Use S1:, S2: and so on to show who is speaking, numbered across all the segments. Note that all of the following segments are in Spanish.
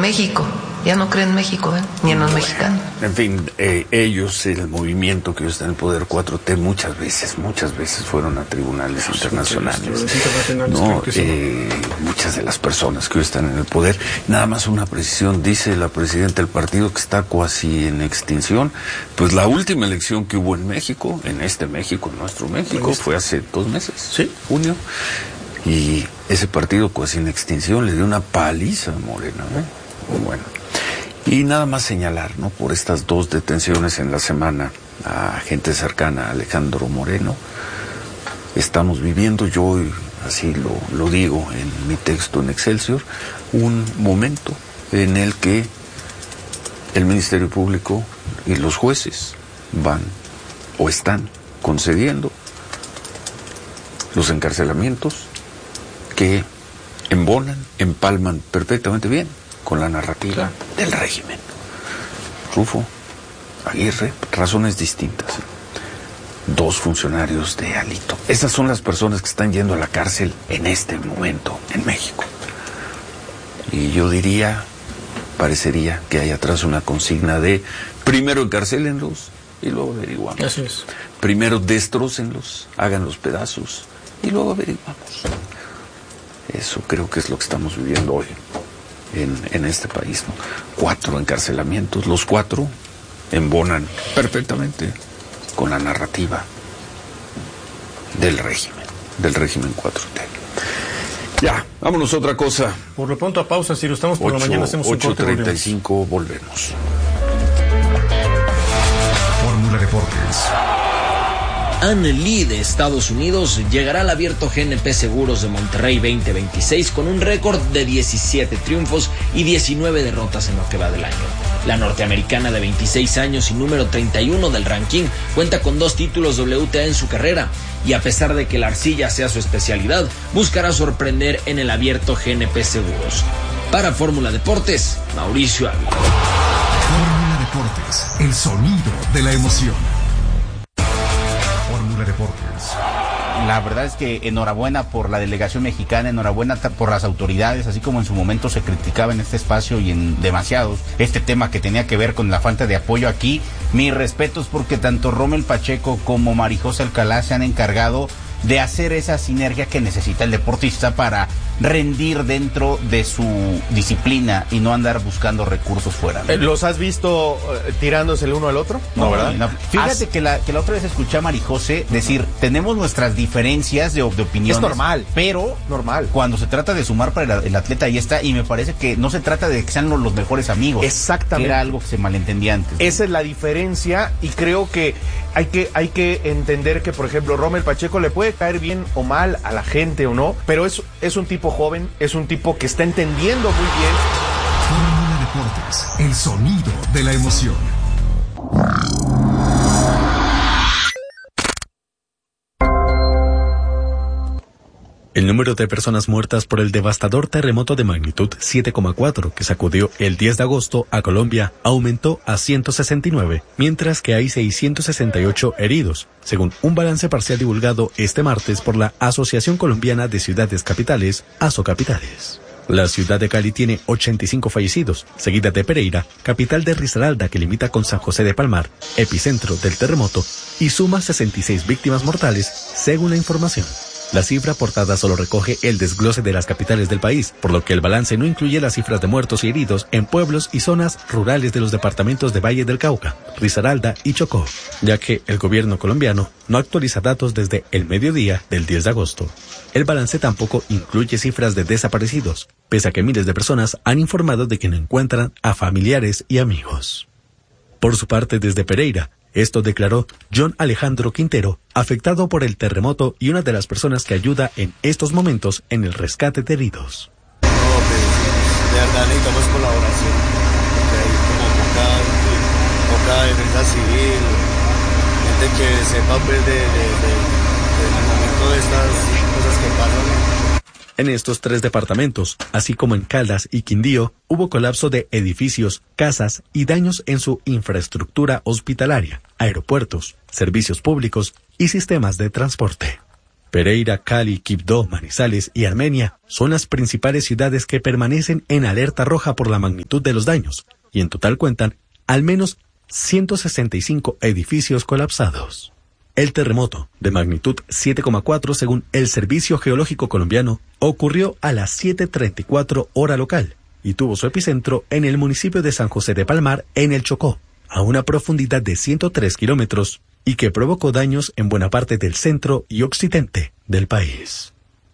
S1: México. Ya no creen en México, ni en los mexicanos.
S2: En fin, ellos, el movimiento que está en el poder 4T, muchas veces fueron a tribunales internacionales. No, muchas de las personas que hoy están en el poder, nada más una precisión, dice la presidenta del partido que está casi en extinción. Pues la última elección que hubo en México, en nuestro México, fue hace 2 meses,
S3: ¿sí?
S2: Junio. Y ese partido casi en extinción le dio una paliza a Morena, Bueno. Y nada más señalar, ¿no? Por estas 2 detenciones en la semana a gente cercana a Alejandro Moreno, estamos viviendo, yo así lo digo en mi texto en Excelsior, un momento en el que el Ministerio Público y los jueces van o están concediendo los encarcelamientos que empalman perfectamente bien con la narrativa del régimen. Rufo, Aguirre, razones distintas. 2 funcionarios de Alito. Esas son las personas que están yendo a la cárcel en este momento en México. Y yo parecería que hay atrás una consigna de primero encarcélenlos y luego averiguamos.
S3: Así es.
S2: Primero destrócenlos, hagan los pedazos y luego averiguamos. Eso creo que es lo que estamos viviendo hoy en este país, ¿no? 4 encarcelamientos, los 4 embonan perfectamente con la narrativa del régimen 4T. Ya, vámonos a otra cosa.
S3: Por lo pronto a pausa, Ciro, estamos por la mañana, hacemos un corte.
S2: 8:35, volvemos.
S4: Fórmula Deportes.
S5: Anne Lee de Estados Unidos llegará al Abierto GNP Seguros de Monterrey 2026 con un récord de 17 triunfos y 19 derrotas en lo que va del año. La norteamericana de 26 años y número 31 del ranking cuenta con 2 títulos WTA en su carrera y a pesar de que la arcilla sea su especialidad, buscará sorprender en el Abierto GNP Seguros. Para Fórmula Deportes, Mauricio Ávila.
S4: Fórmula Deportes, el sonido de la emoción. Deportes.
S6: La verdad es que enhorabuena por la delegación mexicana, enhorabuena por las autoridades, así como en su momento se criticaba en este espacio y en demasiados este tema que tenía que ver con la falta de apoyo aquí. Mis respetos porque tanto Rommel Pacheco como Marijosa Alcalá se han encargado de hacer esa sinergia que necesita el deportista para rendir dentro de su disciplina y no andar buscando recursos fuera, ¿no?
S3: ¿Los has visto tirándose el uno al otro?
S6: No, ¿verdad? No. Fíjate que la otra vez escuché a Marijose decir, tenemos nuestras diferencias de opiniones.
S3: Es normal.
S6: Pero cuando se trata de sumar para el atleta, ahí está, y me parece que no se trata de que sean los mejores amigos.
S3: Exactamente.
S6: Era algo que se malentendía antes.
S3: Esa es la diferencia y creo que hay que entender que, por ejemplo, Rommel Pacheco le puede caer bien o mal a la gente o no, pero es un tipo joven, es un tipo que está entendiendo muy bien.
S4: Fórmula Deportes, el sonido de la emoción.
S7: El número de personas muertas por el devastador terremoto de magnitud 7,4 que sacudió el 10 de agosto a Colombia aumentó a 169, mientras que hay 668 heridos, según un balance parcial divulgado este martes por la Asociación Colombiana de Ciudades Capitales, Asocapitales. La ciudad de Cali tiene 85 fallecidos, seguida de Pereira, capital de Risaralda que limita con San José de Palmar, epicentro del terremoto, y suma 66 víctimas mortales, según la información. La cifra aportada solo recoge el desglose de las capitales del país, por lo que el balance no incluye las cifras de muertos y heridos en pueblos y zonas rurales de los departamentos de Valle del Cauca, Risaralda y Chocó, ya que el gobierno colombiano no actualiza datos desde el mediodía del 10 de agosto. El balance tampoco incluye cifras de desaparecidos, pese a que miles de personas han informado de que no encuentran a familiares y amigos. Por su parte, desde Pereira, esto declaró John Alejandro Quintero, afectado por el terremoto y una de las personas que ayuda en estos momentos en el rescate de heridos.
S8: No, pues, de verdad necesitamos colaboración. Hay como poca defensa civil, gente que sepa pues del momento de estas cosas que pasan.
S7: En estos 3 departamentos, así como en Caldas y Quindío, hubo colapso de edificios, casas y daños en su infraestructura hospitalaria, aeropuertos, servicios públicos y sistemas de transporte. Pereira, Cali, Quibdó, Manizales y Armenia son las principales ciudades que permanecen en alerta roja por la magnitud de los daños, y en total cuentan al menos 165 edificios colapsados. El terremoto, de magnitud 7,4 según el Servicio Geológico Colombiano, ocurrió a las 7:34 hora local y tuvo su epicentro en el municipio de San José de Palmar, en el Chocó, a una profundidad de 103 kilómetros y que provocó daños en buena parte del centro y occidente del país.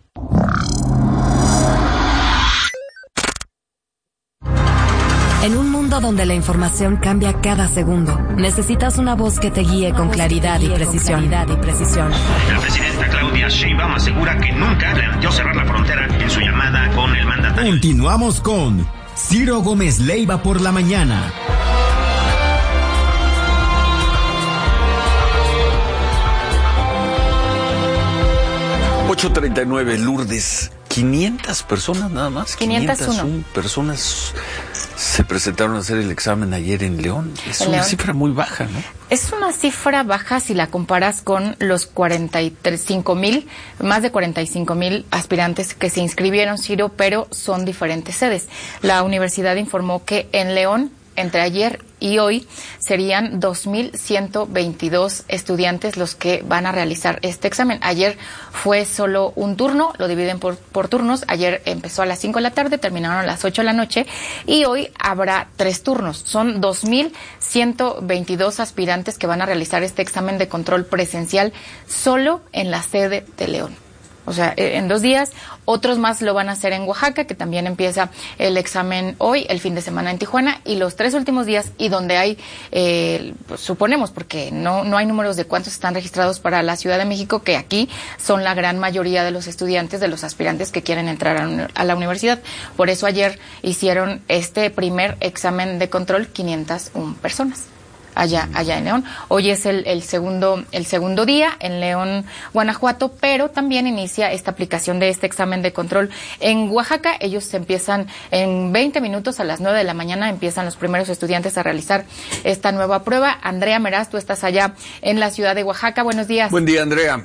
S9: En un mundo donde la información cambia cada segundo, necesitas una voz que te guíe con claridad y precisión.
S10: La presidenta Claudia Sheinbaum asegura que nunca planteó cerrar la frontera en su llamada con el mandatario.
S4: Continuamos con Ciro Gómez Leiva por la mañana.
S2: 8:39, Lourdes. 500 personas nada más.
S11: 501
S2: personas se presentaron a hacer el examen ayer en León. Es una cifra muy baja, ¿no?
S11: Es una cifra baja si la comparas con los 45,000, más de 45,000 aspirantes que se inscribieron, Ciro, pero son diferentes sedes. La universidad informó que en León, entre ayer y hoy, serían 2,122 estudiantes los que van a realizar este examen. Ayer fue solo un turno, lo dividen por turnos. Ayer empezó a las 5 de la tarde, terminaron a las 8 de la noche y hoy habrá 3 turnos. Son 2,122 aspirantes que van a realizar este examen de control presencial solo en la sede de León. O sea, en 2 días. Otros más lo van a hacer en Oaxaca, que también empieza el examen hoy, el fin de semana en Tijuana, y los 3 últimos días, y donde hay, pues, suponemos, porque no hay números de cuántos están registrados para la Ciudad de México, que aquí son la gran mayoría de los estudiantes, de los aspirantes que quieren entrar a la universidad. Por eso ayer hicieron este primer examen de control 501 personas. Allá en León. Hoy es el segundo día en León, Guanajuato, pero también inicia esta aplicación de este examen de control en Oaxaca. Ellos empiezan en 20 minutos, a las 9 de la mañana, empiezan los primeros estudiantes a realizar esta nueva prueba. Andrea Meraz, tú estás allá en la ciudad de Oaxaca. Buenos días.
S2: Buen día, Andrea.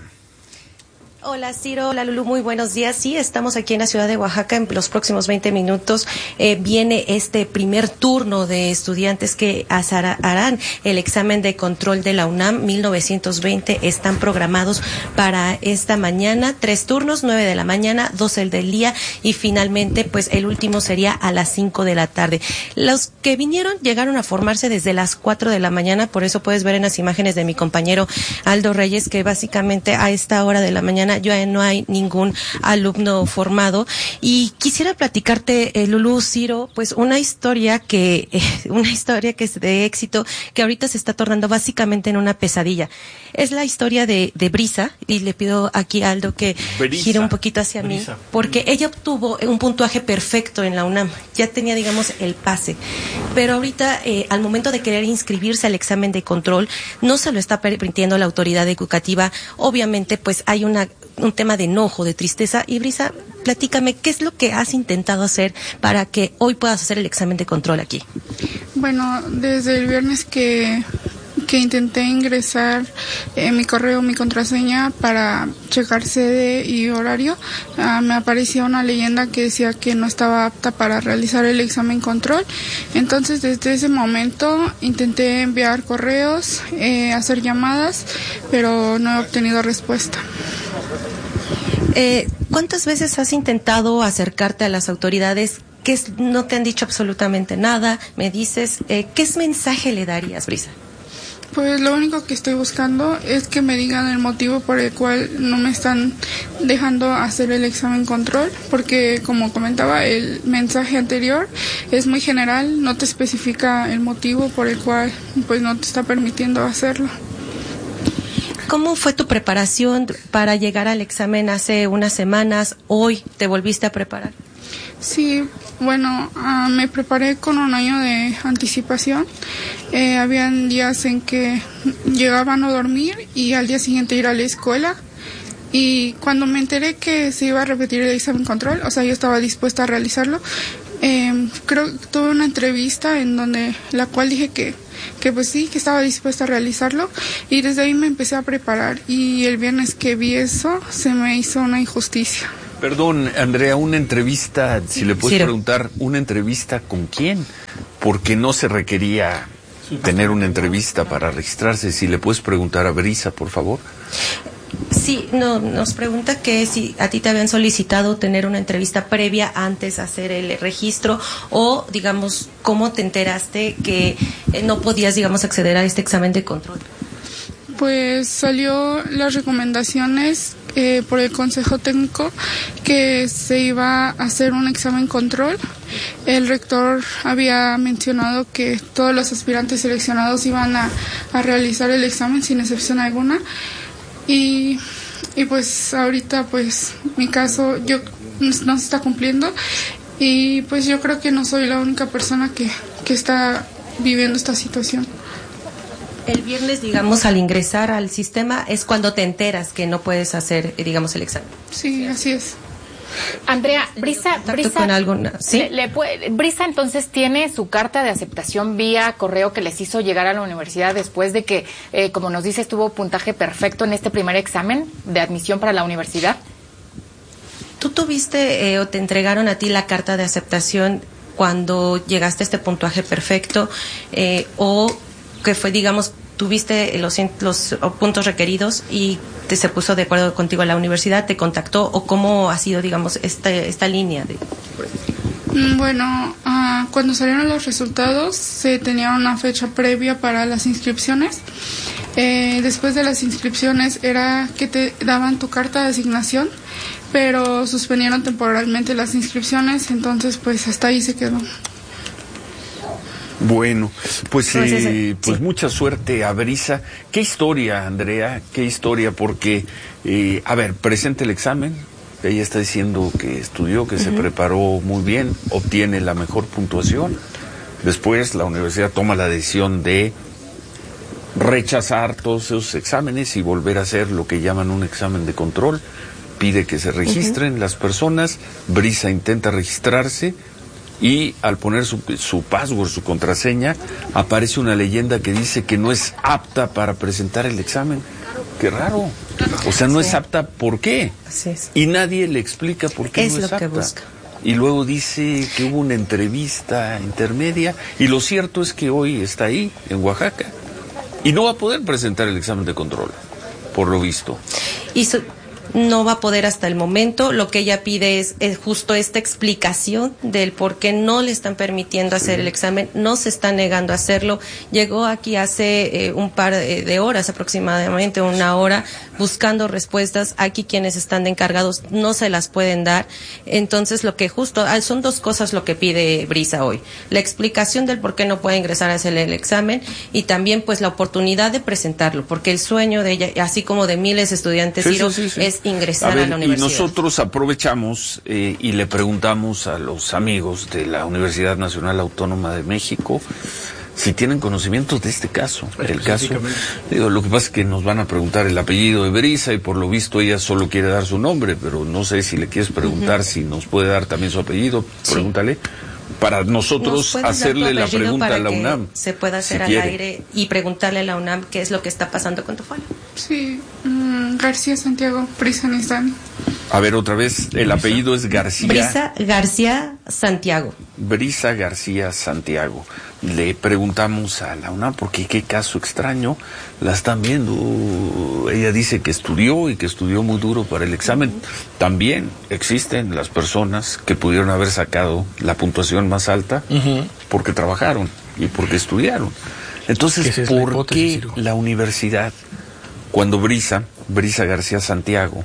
S12: Hola Ciro, hola Lulú, muy buenos días. Sí, estamos aquí en la ciudad de Oaxaca. En los próximos 20 minutos viene este primer turno de estudiantes que harán el examen de control de la UNAM 1920. Están programados para esta mañana 3 turnos, 9 de la mañana, 12 del día y finalmente pues el último sería a las 5 de la tarde. Los que vinieron llegaron a formarse desde las 4 de la mañana, por eso puedes ver en las imágenes de mi compañero Aldo Reyes que básicamente a esta hora de la mañana ya no hay ningún alumno formado. Y quisiera platicarte, Lulú, Ciro, pues una historia que es de éxito, que ahorita se está tornando básicamente en una pesadilla. Es la historia de Brisa, y le pido aquí a Aldo que gire un poquito hacia mí, porque ella obtuvo un puntaje perfecto en la UNAM, ya tenía, digamos, el pase, pero ahorita al momento de querer inscribirse al examen de control, no se lo está permitiendo la autoridad educativa. Obviamente, pues hay un tema de enojo, de tristeza. Y Brisa, platícame, ¿qué es lo que has intentado hacer para que hoy puedas hacer el examen de control aquí?
S13: Bueno, desde el viernes que intenté ingresar mi correo, mi contraseña para checar sede y horario, me aparecía una leyenda que decía que no estaba apta para realizar el examen control. Entonces desde ese momento intenté enviar correos, hacer llamadas, pero no he obtenido respuesta.
S12: ¿Cuántas veces has intentado acercarte a las autoridades que no te han dicho absolutamente nada? Me dices, ¿qué mensaje le darías, Brisa?
S13: Pues lo único que estoy buscando es que me digan el motivo por el cual no me están dejando hacer el examen control, porque como comentaba, el mensaje anterior es muy general, no te especifica el motivo por el cual pues no te está permitiendo hacerlo.
S12: ¿Cómo fue tu preparación para llegar al examen hace unas semanas? ¿Hoy te volviste a preparar?
S13: Sí, bueno, me preparé con un año de anticipación. Habían días en que llegaba a no dormir y al día siguiente ir a la escuela. Y cuando me enteré que se iba a repetir el examen control, o sea, yo estaba dispuesta a realizarlo. Creo que tuve una entrevista en donde la cual dije que que pues sí, que estaba dispuesta a realizarlo, y desde ahí me empecé a preparar, y el viernes que vi eso se me hizo una injusticia.
S2: Perdón, Andrea, una entrevista, si le puedes preguntar, ¿una entrevista con quién? Porque no se requería tener una entrevista para registrarse. Si le puedes preguntar a Brisa, por favor.
S12: Sí, nos pregunta que si a ti te habían solicitado tener una entrevista previa antes de hacer el registro, o, digamos, ¿cómo te enteraste que no podías, digamos, acceder a este examen de control?
S13: Pues salió las recomendaciones por el Consejo Técnico que se iba a hacer un examen control. El rector había mencionado que todos los aspirantes seleccionados iban a realizar el examen sin excepción alguna. Y pues ahorita pues mi caso no se está cumpliendo, y pues yo creo que no soy la única persona que está viviendo esta situación.
S12: El viernes, digamos, al ingresar al sistema es cuando te enteras que no puedes hacer, digamos, el examen.
S13: Sí, así es.
S11: Andrea, Brisa,
S12: con alguna, ¿sí?
S11: Brisa entonces tiene su carta de aceptación vía correo que les hizo llegar a la universidad después de que, como nos dices, tuvo puntaje perfecto en este primer examen de admisión para la universidad.
S12: ¿Tú tuviste o te entregaron a ti la carta de aceptación cuando llegaste a este puntaje perfecto, o que fue, digamos, tuviste los puntos requeridos y se puso de acuerdo contigo a la universidad, te contactó, o cómo ha sido, digamos, esta línea de...
S13: Bueno, cuando salieron los resultados se tenía una fecha previa para las inscripciones. Después de las inscripciones era que te daban tu carta de asignación, pero suspendieron temporalmente las inscripciones, entonces pues hasta ahí se quedó.
S2: Bueno, pues mucha suerte a Brisa. ¿Qué historia, Andrea? ¿Qué historia? Porque, presenta el examen. Ella está diciendo que estudió, que se preparó muy bien, obtiene la mejor puntuación. Después la universidad toma la decisión de rechazar todos esos exámenes y volver a hacer lo que llaman un examen de control. Pide que se registren las personas. Brisa intenta registrarse. Y al poner su password, su contraseña, aparece una leyenda que dice que no es apta para presentar el examen. Qué raro. O sea, no es apta, ¿por qué?
S12: Así es.
S2: Y nadie le explica por qué no es apta.
S12: Busca.
S2: Y luego dice que hubo una entrevista intermedia, y lo cierto es que hoy está ahí, en Oaxaca, y no va a poder presentar el examen de control, por lo visto.
S12: No va a poder hasta el momento. Lo que ella pide es justo esta explicación del por qué no le están permitiendo hacer el examen, no se está negando a hacerlo. Llegó aquí hace un par de horas, aproximadamente una hora, buscando respuestas. Aquí quienes están encargados no se las pueden dar. Entonces son dos cosas lo que pide Brisa hoy: la explicación del por qué no puede ingresar a hacer el examen, y también pues la oportunidad de presentarlo, porque el sueño de ella, así como de miles de estudiantes, es ingresar a la universidad.
S2: Y nosotros aprovechamos y le preguntamos a los amigos de la Universidad Nacional Autónoma de México si tienen conocimientos de este caso. El caso, lo que pasa es que nos van a preguntar el apellido de Brisa, y por lo visto ella solo quiere dar su nombre, pero no sé si le quieres preguntar si nos puede dar también su apellido. Pregúntale. Para nosotros hacerle la pregunta a la UNAM.
S12: Se puede hacer al aire y preguntarle a la UNAM qué es lo que está pasando con tu folio.
S13: Sí, García Santiago, Brisa Nistani.
S2: A ver, otra vez, el apellido es García.
S12: Brisa García Santiago.
S2: Brisa García Santiago. Le preguntamos a la UNAM porque qué caso extraño la están viendo. Ella dice que estudió y que estudió muy duro para el examen. También existen las personas que pudieron haber sacado la puntuación más alta porque trabajaron y porque estudiaron. Entonces, ¿por qué la universidad, cuando Brisa García Santiago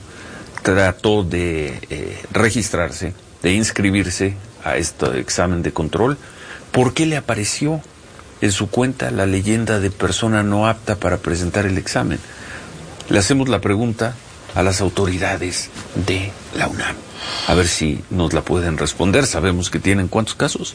S2: trató de registrarse, de inscribirse a este examen de control, por qué le apareció en su cuenta la leyenda de persona no apta para presentar el examen? Le hacemos la pregunta a las autoridades de la UNAM, a ver si nos la pueden responder. Sabemos que tienen ¿cuántos casos?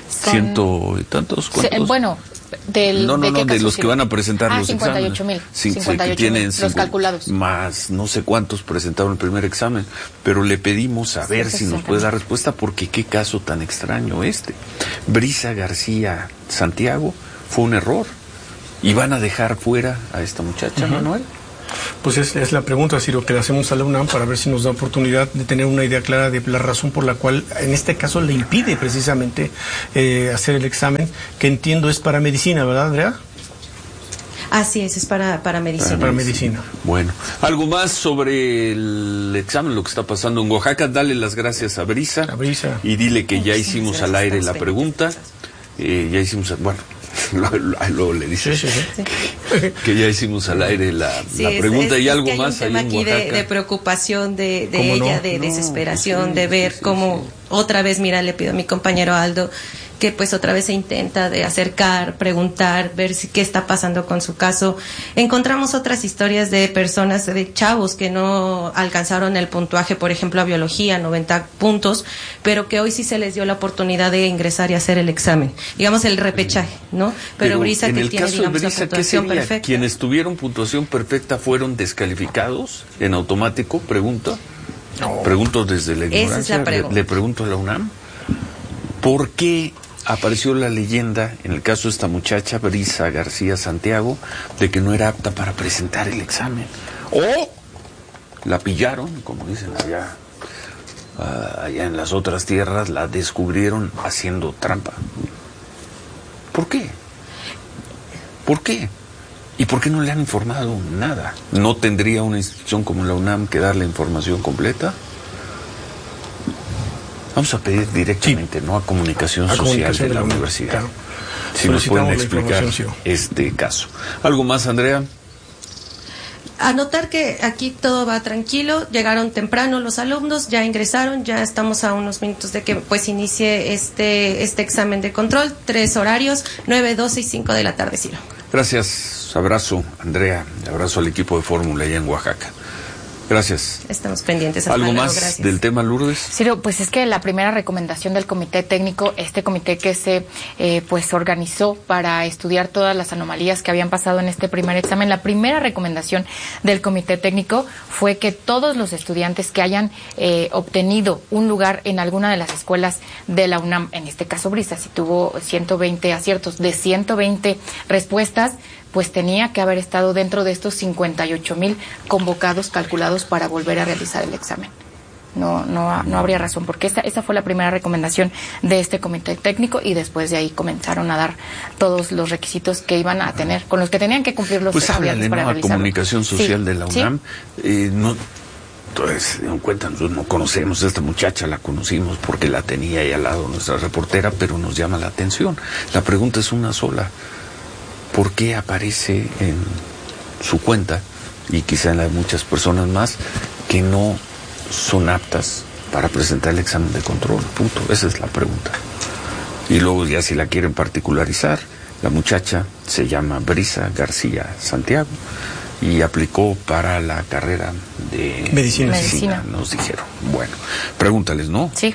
S2: ¿Ciento y tantos?
S11: Bueno, de
S2: los que van a presentar los
S11: 58,000.
S2: 58,000
S11: los calculados.
S2: Más no sé cuántos presentaron el primer examen, pero le pedimos a ver si nos puede dar respuesta, porque qué caso tan extraño este. Brisa García Santiago fue un error. ¿Y van a dejar fuera a esta muchacha, Manuel?
S14: Pues es la pregunta, Ciro, que le hacemos a la UNAM para ver si nos da oportunidad de tener una idea clara de la razón por la cual en este caso le impide precisamente hacer el examen, que entiendo es para medicina, ¿verdad, Andrea?
S12: Así es para medicina.
S14: Para medicina.
S2: Bueno, algo más sobre el examen, lo que está pasando en Oaxaca. Dale las gracias a Brisa. Y dile que ya hicimos al aire la pregunta. Ya hicimos, bueno, luego le dices que ya hicimos al aire la pregunta. Y algo más
S12: hay un tema aquí de preocupación de ella, de desesperación, de ver cómo otra vez, mira, le pido a mi compañero Aldo que pues otra vez se intenta de acercar, preguntar, ver qué está pasando con su caso. Encontramos otras historias de personas, de chavos que no alcanzaron el puntaje, por ejemplo, a biología, 90 puntos, pero que hoy sí se les dio la oportunidad de ingresar y hacer el examen. Digamos, el repechaje, ¿no? Pero Brisa, que tiene, digamos, la puntuación perfecta.
S2: ¿Quienes tuvieron puntuación perfecta fueron descalificados en automático? Pregunto desde la ignorancia.
S12: Esa es la pregunta.
S2: Le pregunto a la UNAM, ¿por qué apareció la leyenda, en el caso de esta muchacha, Brisa García Santiago, de que no era apta para presentar el examen? O la pillaron, como dicen allá en las otras tierras, la descubrieron haciendo trampa. ¿Por qué? ¿Por qué? ¿Y por qué no le han informado nada? ¿No tendría una institución como la UNAM que darle información completa? Vamos a pedir directamente, ¿no?, a Comunicación Social de la universidad. Claro. Si nos pueden explicar este caso. ¿Algo más, Andrea?
S12: Anotar que aquí todo va tranquilo, llegaron temprano los alumnos, ya ingresaron, ya estamos a unos minutos de que pues inicie este examen de control, 3 horarios, 9, 12 y 5 de la tarde, Ciro.
S2: Gracias, abrazo, Andrea, abrazo al equipo de Fórmula allá en Oaxaca. Gracias.
S12: Estamos pendientes.
S2: ¿Algo más del tema, Lourdes?
S11: Ciro, pues es que la primera recomendación del comité técnico, este comité que se pues organizó para estudiar todas las anomalías que habían pasado en este primer examen, la primera recomendación del comité técnico fue que todos los estudiantes que hayan obtenido un lugar en alguna de las escuelas de la UNAM, en este caso Brisa, si tuvo 120 aciertos de 120 respuestas, pues tenía que haber estado dentro de estos 58,000 convocados, calculados para volver a realizar el examen. No habría razón, porque esa fue la primera recomendación de este comité técnico, y después de ahí comenzaron a dar todos los requisitos que iban a tener, con los que tenían que cumplir los estudiantes para realizarlo.
S2: A Comunicación Social de la UNAM, entonces, en cuenta, nosotros no conocemos a esta muchacha, la conocimos porque la tenía ahí al lado nuestra reportera, pero nos llama la atención. La pregunta es una sola: ¿por qué aparece en su cuenta, y quizá en la de muchas personas más, que no son aptas para presentar el examen de control? Punto. Esa es la pregunta. Y luego, ya si la quieren particularizar, la muchacha se llama Brisa García Santiago y aplicó para la carrera de medicina, nos dijeron. Bueno, pregúntales, ¿no?
S11: Sí.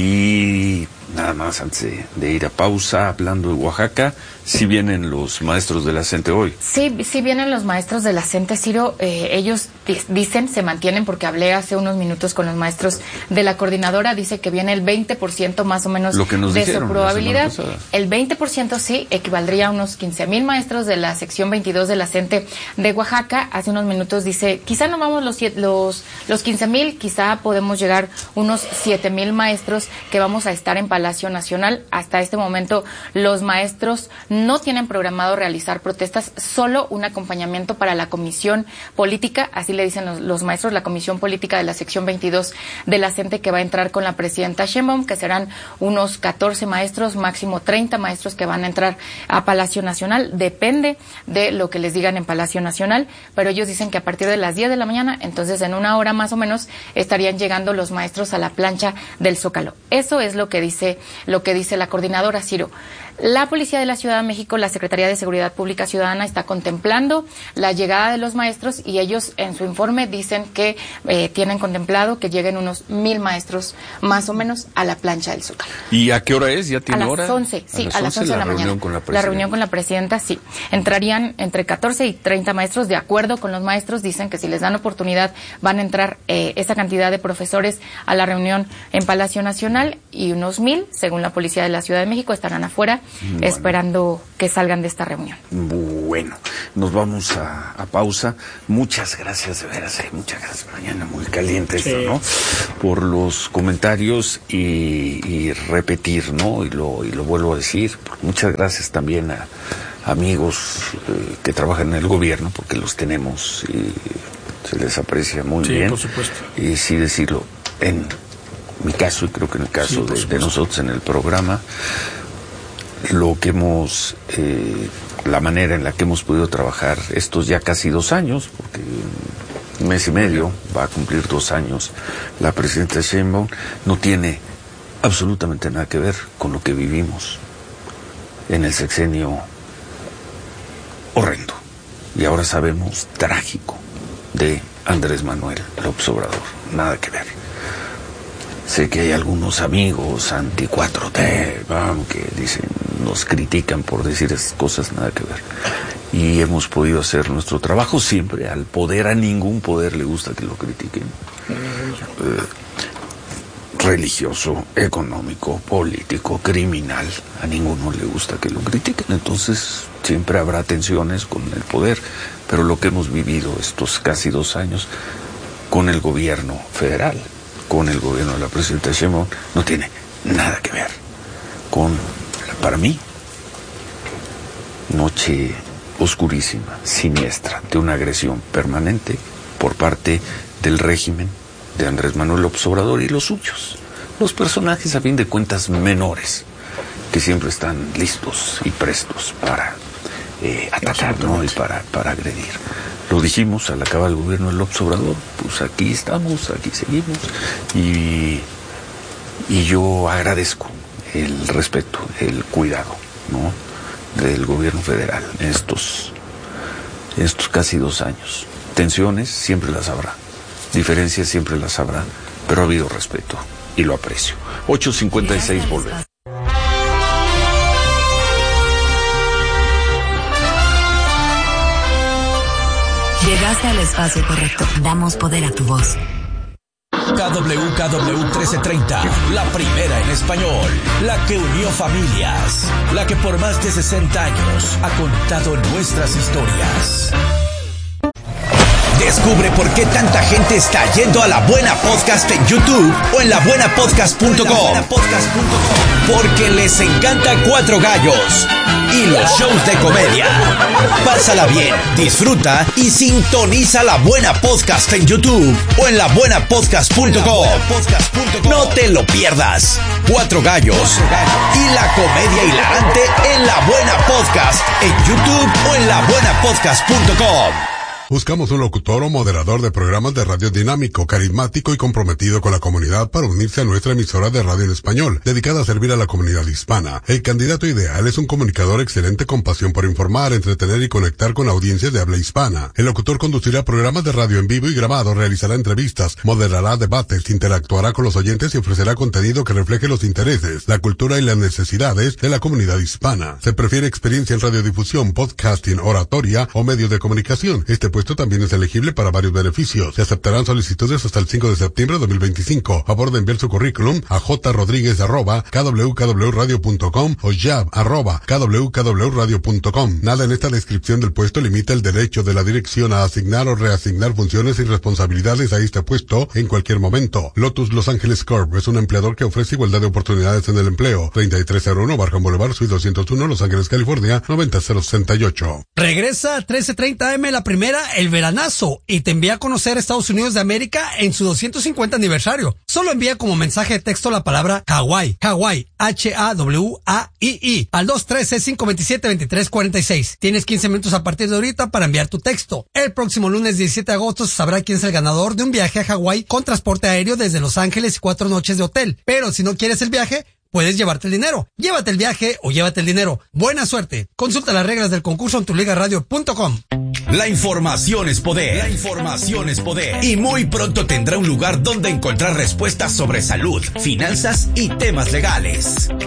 S2: Y nada más, antes de ir a pausa, hablando de Oaxaca, ¿sí vienen los maestros de la CENTE hoy?
S11: Sí vienen los maestros de la CENTE, Ciro. Ellos dicen, se mantienen, porque hablé hace unos minutos con los maestros de la coordinadora, dice que viene el 20% más o menos de su probabilidad. El 20% sí equivaldría a unos 15,000 maestros de la sección 22 de la CENTE de Oaxaca. Hace unos minutos dice, quizá no vamos los 15,000, quizá podemos llegar unos 7,000 maestros que vamos a estar en Palacio Nacional. Hasta este momento los maestros no tienen programado realizar protestas, solo un acompañamiento para la comisión política, así le dicen los maestros, la comisión política de la sección 22 de la CENTE, que va a entrar con la presidenta Sheinbaum, que serán unos 14 maestros, máximo 30 maestros que van a entrar a Palacio Nacional. Depende de lo que les digan en Palacio Nacional, pero ellos dicen que a partir de las 10 de la mañana, entonces en una hora más o menos, estarían llegando los maestros a la plancha del Zócalo. Eso es lo que dice la coordinadora, Ciro. La Policía de la Ciudad de México, la Secretaría de Seguridad Pública Ciudadana, está contemplando la llegada de los maestros, y ellos en su informe dicen que tienen contemplado que lleguen unos 1,000 maestros más o menos a la plancha del Zócalo.
S2: ¿Y a qué hora es? ¿Ya tiene hora?
S11: A las 11, sí, a las 11 de la mañana. La reunión con la presidenta, sí. Entrarían entre 14 y 30 maestros. De acuerdo con los maestros, dicen que si les dan oportunidad van a entrar esa cantidad de profesores a la reunión en Palacio Nacional, y unos 1,000 100,000, según la Policía de la Ciudad de México, estarán afuera esperando que salgan de esta reunión.
S2: Bueno, nos vamos a pausa. Muchas gracias, de veras, muchas gracias. Mañana muy caliente esto, ¿no? Por los comentarios y repetir, ¿no? Y lo vuelvo a decir. Muchas gracias también a amigos que trabajan en el gobierno, porque los tenemos y se les aprecia muy bien.
S14: Por supuesto.
S2: Y sí decirlo, en mi caso, y creo que en el caso de nosotros en el programa, lo que hemos, la manera en la que hemos podido trabajar estos ya casi 2 años, porque un mes y medio va a cumplir 2 años la presidenta Sheinbaum, no tiene absolutamente nada que ver con lo que vivimos en el sexenio horrendo, y ahora sabemos, trágico, de Andrés Manuel López Obrador. Nada que ver. Sé que hay algunos amigos anti-4T que dicen, nos critican por decir esas cosas, nada que ver. Y hemos podido hacer nuestro trabajo siempre. Al poder, a ningún poder le gusta que lo critiquen. Religioso, económico, político, criminal, a ninguno le gusta que lo critiquen. Entonces siempre habrá tensiones con el poder, pero lo que hemos vivido estos casi 2 años con el gobierno federal, con el gobierno de la presidenta Sheinbaum, no tiene nada que ver con, para mí, noche oscurísima, siniestra, de una agresión permanente por parte del régimen de Andrés Manuel López Obrador y los suyos, los personajes a fin de cuentas menores, que siempre están listos y prestos para atacar, ¿no? Y para agredir. Lo dijimos al acabar el gobierno de López Obrador, pues aquí estamos, aquí seguimos, y yo agradezco el respeto, el cuidado, ¿no?, del gobierno federal en estos casi 2 años. Tensiones siempre las habrá, diferencias siempre las habrá, pero ha habido respeto y lo aprecio. 8:56, volvemos.
S9: Llegaste al espacio correcto. Damos poder a tu voz.
S15: KWKW 1330, la primera en español, la que unió familias, la que por más de 60 años ha contado nuestras historias. Descubre por qué tanta gente está yendo a La Buena Podcast en YouTube o en labuenapodcast.com. Porque les encanta Cuatro Gallos y los shows de comedia. Pásala bien, disfruta y sintoniza La Buena Podcast en YouTube o en labuenapodcast.com. No te lo pierdas. Cuatro Gallos y la comedia hilarante en La Buena Podcast en YouTube o en labuenapodcast.com.
S16: Buscamos un locutor o moderador de programas de radio dinámico, carismático y comprometido con la comunidad para unirse a nuestra emisora de radio en español, dedicada a servir a la comunidad hispana. El candidato ideal es un comunicador excelente con pasión por informar, entretener y conectar con audiencias de habla hispana. El locutor conducirá programas de radio en vivo y grabado, realizará entrevistas, moderará debates, interactuará con los oyentes y ofrecerá contenido que refleje los intereses, la cultura y las necesidades de la comunidad hispana. Se prefiere experiencia en radiodifusión, podcasting, oratoria o medios de comunicación. Este puesto también es elegible para varios beneficios. Se aceptarán solicitudes hasta el 5 de septiembre de 2025. Favor de enviar su currículum a jrodriguez@kwkwradio.com o jab@kwkwradio.com. Nada en esta descripción del puesto limita el derecho de la dirección a asignar o reasignar funciones y responsabilidades a este puesto en cualquier momento. Lotus Los Ángeles Corp es un empleador que ofrece igualdad de oportunidades en el empleo. 3301 Barham Boulevard, Suite 201, Los Ángeles, California, 90068.
S17: Regresa a 1330 AM la primera, el veranazo, y te envía a conocer Estados Unidos de América en su 250 aniversario. Solo envía como mensaje de texto la palabra Hawái, Hawái, H-A-W-A-I-I, al 213-527-2346. Tienes 15 minutos a partir de ahorita para enviar tu texto. El próximo lunes 17 de agosto se sabrá quién es el ganador de un viaje a Hawái con transporte aéreo desde Los Ángeles y 4 noches de hotel. Pero si no quieres el viaje, puedes llevarte el dinero. Llévate el viaje o llévate el dinero. Buena suerte. Consulta las reglas del concurso en tuligaradio.com.
S15: La información es poder. La información es poder. Y muy pronto tendrá un lugar donde encontrar respuestas sobre salud, finanzas y temas legales.